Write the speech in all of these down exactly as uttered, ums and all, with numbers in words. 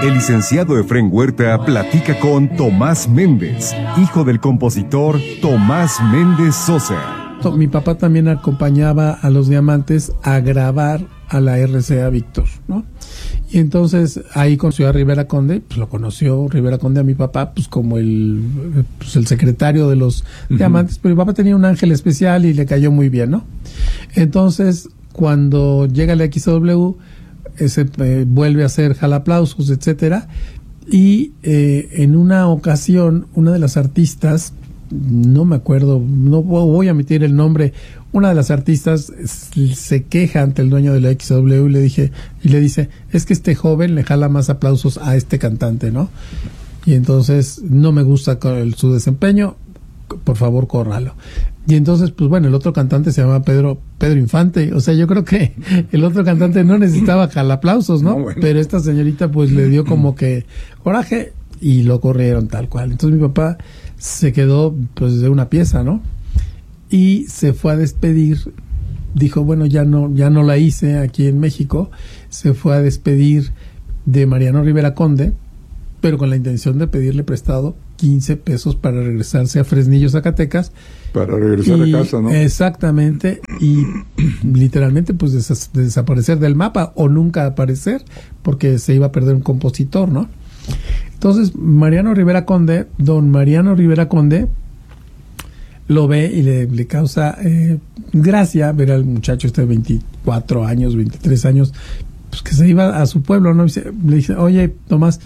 el licenciado Efrén Huerta platica con Tomás Méndez, hijo del compositor Tomás Méndez Sosa. Mi papá también acompañaba a los Diamantes a grabar a la R C A Víctor, ¿no? Y entonces ahí conoció a Rivera Conde, pues lo conoció Rivera Conde a mi papá, pues como el, pues el secretario de los uh-huh. Diamantes, pero mi papá tenía un ángel especial y le cayó muy bien, ¿no? Entonces, cuando llega la X W, ese, eh, vuelve a hacer jalaplausos, etcétera, y eh, en una ocasión, una de las artistas, no me acuerdo, no voy a omitir el nombre, una de las artistas se queja ante el dueño de la X W y le dije y le dice, es que este joven le jala más aplausos a este cantante, ¿no? Y entonces no me gusta su desempeño, por favor córralo. Y entonces, pues bueno, el otro cantante se llama Pedro Pedro Infante, o sea, yo creo que el otro cantante no necesitaba jalaplausos, ¿no? No, bueno. Pero esta señorita pues le dio como que coraje y lo corrieron tal cual. Entonces mi papá se quedó pues de una pieza, ¿no? Y se fue a despedir, dijo, bueno, ya no ya no la hice aquí en México, se fue a despedir de Mariano Rivera Conde, pero con la intención de pedirle prestado quince pesos para regresarse a Fresnillo, Zacatecas. Para regresar y, a casa, ¿no? Exactamente, y literalmente pues des- desaparecer del mapa o nunca aparecer, porque se iba a perder un compositor, ¿no? Entonces, Mariano Rivera Conde, don Mariano Rivera Conde, lo ve y le, le causa eh, gracia ver al muchacho este de veinticuatro años, veintitrés años, pues que se iba a su pueblo, ¿no? Y se, le dice, oye, Tomás,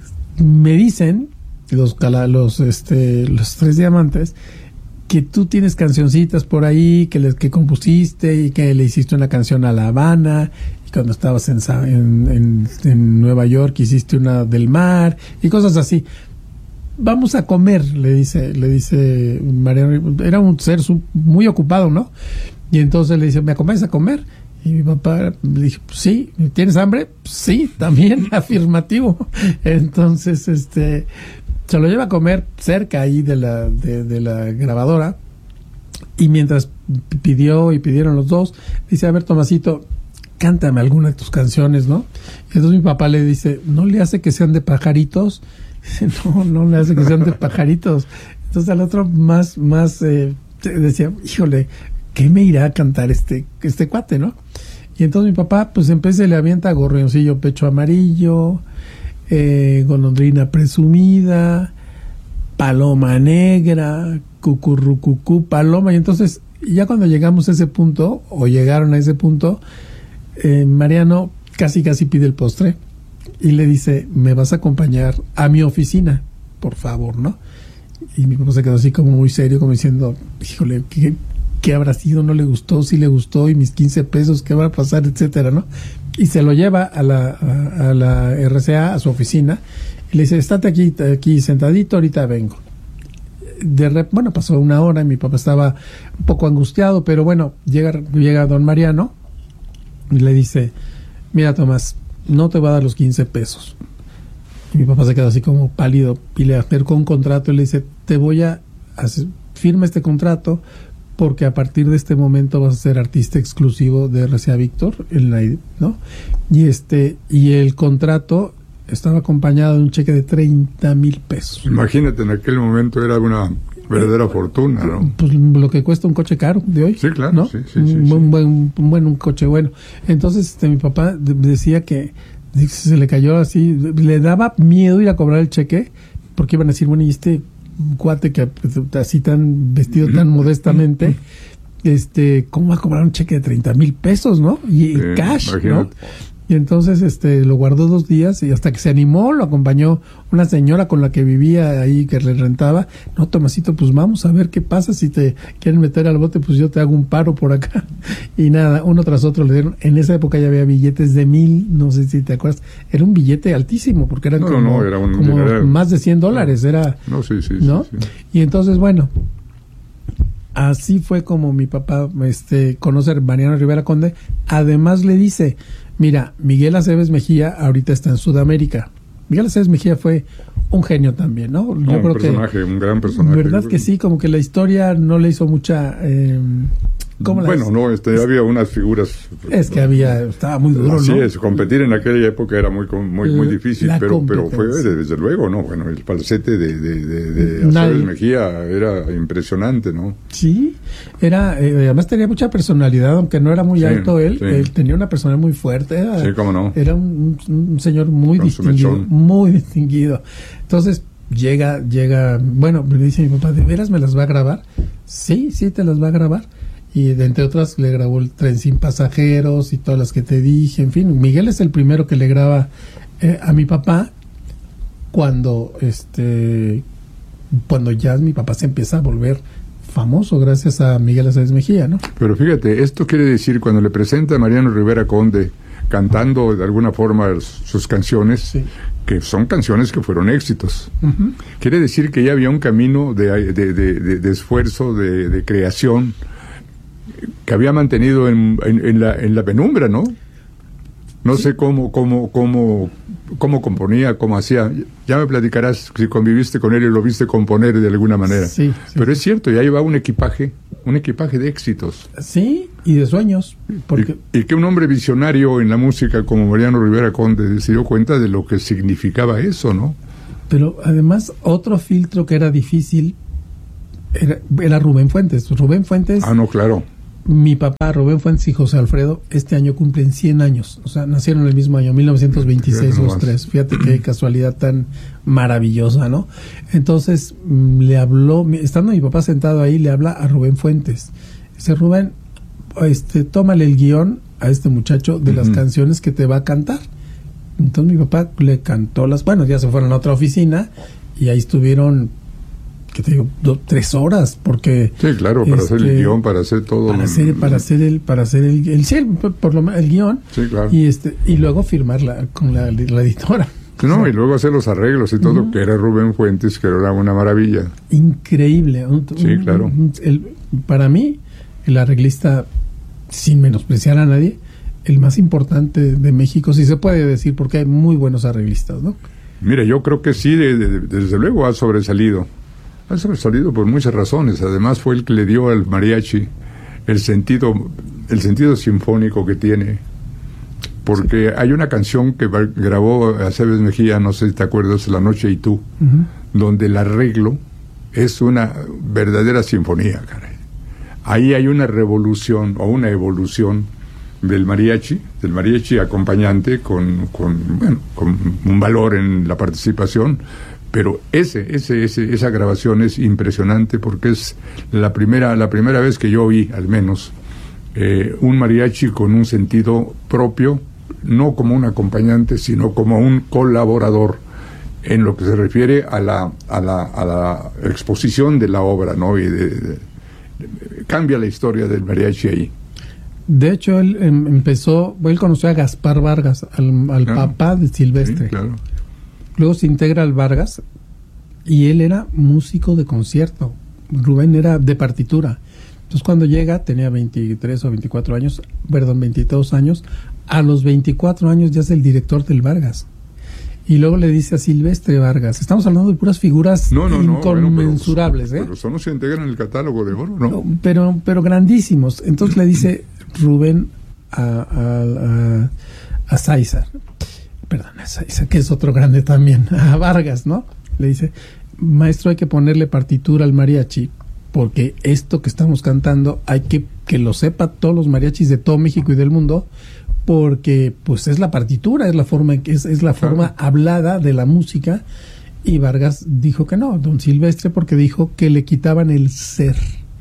me dicen los, los, este, los tres Diamantes que tú tienes cancioncitas por ahí, que les que compusiste y que le hiciste una canción a La Habana, y cuando estabas en, en, en, en Nueva York hiciste una del mar y cosas así. Vamos a comer, le dice, le dice Mariano. Era un ser muy ocupado, ¿no? Y entonces le dice, ¿me acompañas a comer? Y mi papá le dijo, sí. ¿Tienes hambre? Sí, también, afirmativo. Entonces, este, se lo lleva a comer cerca ahí de la, de, de la grabadora, y mientras pidió y pidieron los dos, dice, a ver, Tomasito, cántame alguna de tus canciones, ¿no? Y entonces mi papá le dice, ¿no le hace que sean de pajaritos? No, no le hace que sean de pajaritos. Entonces al otro más, más eh, decía, híjole, ¿qué me irá a cantar este, este cuate, no? Y entonces mi papá, pues empecé, le avienta Gorrioncillo Pecho Amarillo, eh, Golondrina Presumida, Paloma Negra, Cucurrucucú, Paloma. Y entonces, ya cuando llegamos a ese punto, o llegaron a ese punto, eh, Mariano casi casi pide el postre y le dice, me vas a acompañar a mi oficina, por favor, ¿no? Y mi papá se quedó así como muy serio, como diciendo, híjole, ¿qué, qué habrá sido? ¿No le gustó? ¿Sí le gustó? ¿Y mis quince pesos? ¿Qué va a pasar? Etcétera, ¿no? Y se lo lleva a la, a, a la R C A, a su oficina, y le dice, estate aquí, aquí sentadito, ahorita vengo. De rep- bueno, pasó una hora y mi papá estaba un poco angustiado, pero bueno, llega, llega don Mariano y le dice, mira, Tomás, no te va a dar los quince pesos. Y mi papá se queda así como pálido y le acercó un contrato y le dice, te voy a hacer, firma este contrato, porque a partir de este momento vas a ser artista exclusivo de R C A Víctor, en la, ¿no? Y este, y el contrato estaba acompañado de un cheque de treinta mil pesos. Imagínate, en aquel momento era una verdadera fortuna, ¿no? Pues lo que cuesta un coche caro de hoy. Sí, claro, ¿no? sí, sí, sí, un, sí. Un, buen, un buen un coche bueno. Entonces este, mi papá de, decía que se le cayó así, le daba miedo ir a cobrar el cheque, porque iban a decir, bueno, y este cuate que así tan vestido tan modestamente, este, ¿cómo va a cobrar un cheque de treinta mil pesos, no? Y Sí, cash, imagínate. ¿no? Y entonces este lo guardó dos días y hasta que se animó, lo acompañó una señora con la que vivía ahí, que le rentaba. No, Tomasito, pues vamos a ver qué pasa, si te quieren meter al bote, pues yo te hago un paro por acá. Y nada, uno tras otro le dieron. En esa época ya había billetes de mil, no sé si te acuerdas. Era un billete altísimo, porque eran No, como, no, era un como dinero. más de cien dólares. Era, No, sí, sí, ¿no? sí, sí. Y entonces, bueno, así fue como mi papá este, conoce a Mariano Rivera Conde. Además le dice, mira, Miguel Aceves Mejía ahorita está en Sudamérica. Miguel Aceves Mejía fue un genio también, ¿no? Yo No, creo un personaje, que, un gran personaje. ¿verdad que sí? Como que la historia no le hizo mucha, eh, ¿Cómo bueno, las... no, este, había unas figuras. Es que había, estaba muy duro, Así ¿no? es, competir en aquella época era muy muy muy difícil, La pero pero fue competencia. desde luego, ¿no? Bueno, el falsete de, de, de, de Nadie. Aceves Mejía era impresionante, ¿no? Sí, era, eh, además tenía mucha personalidad, aunque no era muy Sí, alto él, sí. él tenía una personalidad muy fuerte, era, Sí, cómo no. era un, un señor muy Con su distinguido, mechón. muy distinguido. Entonces llega, llega, bueno, me dice mi papá, ¿de veras me las va a grabar? Sí, sí, te las va a grabar. Y de entre otras le grabó el Tren sin pasajeros y todas las que te dije, en fin, Miguel es el primero que le graba eh, a mi papá cuando este cuando ya mi papá se empieza a volver famoso gracias a Miguel Aceves Mejía, ¿no? Pero fíjate, esto quiere decir cuando le presenta a Mariano Rivera Conde cantando de alguna forma sus canciones, Sí. que son canciones que fueron éxitos. Uh-huh. Quiere decir que ya había un camino de, de, de, de, de esfuerzo, de, de creación, que había mantenido en, en, en, la, en la penumbra, ¿no? No sí. sé cómo, cómo, cómo, cómo componía, cómo hacía. Ya me platicarás si conviviste con él y lo viste componer de alguna manera. Sí, sí. Pero es cierto, ya llevaba un equipaje, un equipaje de éxitos. Sí, y de sueños. Porque... Y, y que un hombre visionario en la música como Mariano Rivera Conde se dio cuenta de lo que significaba eso, ¿no? Pero además, otro filtro que era difícil era, era Rubén Fuentes. Rubén Fuentes... Ah, no, claro. Mi papá, Rubén Fuentes y José Alfredo, este año cumplen cien años. O sea, nacieron el mismo año, mil novecientos veintiséis, los tres. Fíjate qué casualidad tan maravillosa, ¿no? Entonces, mmm, le habló, estando mi papá sentado ahí, le habla a Rubén Fuentes. Dice, Rubén, este, tómale el guión a este muchacho de uh-huh. las canciones que te va a cantar. Entonces mi papá le cantó las... Bueno, ya se fueron a otra oficina y ahí estuvieron... que te digo, do, tres horas, porque... Sí, claro, para este, hacer el guión, para hacer todo... Para hacer, para hacer el, para hacer el, el, el, por lo el guión, sí, claro. y este, y luego firmarla con la, la editora. No, o sea, y luego hacer los arreglos y todo, uh-huh. que era Rubén Fuentes, que era una maravilla. Increíble. Un, sí, un, claro. Un, el, para mí, el arreglista, sin menospreciar a nadie, el más importante de México, si se puede decir, porque hay muy buenos arreglistas, ¿no? Mira, yo creo que sí, de, de, desde luego ha sobresalido. Ha sobresalido por muchas razones. Además fue el que le dio al mariachi el sentido, el sentido sinfónico que tiene. Porque sí. hay una canción que grabó Aceves Mejía, no sé si te acuerdas, La Noche y Tú, uh-huh. donde el arreglo es una verdadera sinfonía, caray. Ahí hay una revolución o una evolución del mariachi, del mariachi acompañante con, con, bueno, con un valor en la participación. Pero ese, ese, ese, esa grabación es impresionante porque es la primera, la primera vez que yo oí, al menos, eh, un mariachi con un sentido propio, no como un acompañante, sino como un colaborador en lo que se refiere a la, a la, a la exposición de la obra, ¿no? Y de, de, de, cambia la historia del mariachi ahí. De hecho, él em, empezó, él conoció a Gaspar Vargas, al, al claro. papá de Silvestre. Sí, claro. Luego se integra al Vargas y él era músico de concierto. Rubén era de partitura. Entonces cuando llega, tenía veintitrés o veinticuatro años, perdón, veintidós años. A los veinticuatro años ya es el director del Vargas. Y luego le dice a Silvestre Vargas, estamos hablando de puras figuras no, no, inconmensurables. No, bueno, pero, ¿eh? pero eso no se integra en el catálogo de oro, ¿no? no pero, pero grandísimos. Entonces le dice Rubén a, a, a, a César, perdón, esa que es otro grande también, a Vargas, ¿no? Le dice, maestro, hay que ponerle partitura al mariachi, porque esto que estamos cantando hay que que lo sepa todos los mariachis de todo México y del mundo, porque pues es la partitura, es la forma es, es la forma hablada de la música. Y Vargas dijo que no, don Silvestre, porque dijo que le quitaban el ser,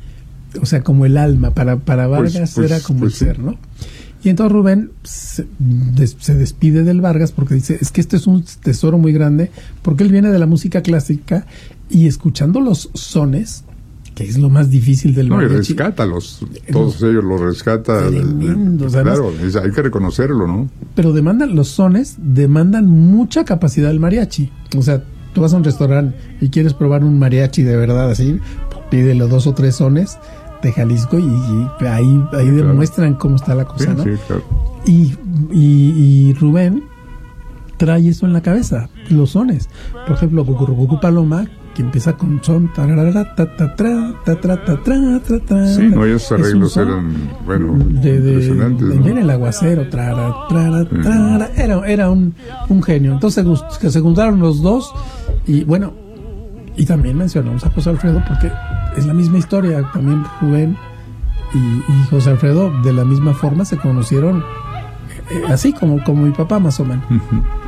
o sea, como el alma. Para, para Vargas pues, pues, era como pues, el ser, ¿no? Y entonces Rubén se, des, se despide del Vargas porque dice, es que este es un tesoro muy grande, porque él viene de la música clásica y escuchando los sones, que es lo más difícil del mariachi. No, y rescátalos, todos ellos los rescata. Tremendo, claro, es, hay que reconocerlo, ¿no? Pero demandan, los sones demandan mucha capacidad del mariachi. O sea, tú vas a un restaurante y quieres probar un mariachi de verdad así, pídele dos o tres sones de Jalisco y, y ahí, ahí sí, demuestran claro. cómo está la cosa, sí, ¿no? Sí, claro. y, y, y Rubén trae eso en la cabeza, los sones. Por ejemplo, Cucurrucucú Paloma, que empieza con son tararara, ta, ta, tra, ta, tra, ta, tra, tra, tra. Sí, no, esos arreglos son eran, bueno, de, de, impresionantes, de, ¿no? Viene el aguacero, trara, trara, trara. Era, era un, un genio. Entonces que se juntaron los dos y bueno, y también mencionamos a José Alfredo porque es la misma historia. También Rubén y, y José Alfredo de la misma forma se conocieron eh, así como, como mi papá más o menos. Uh-huh.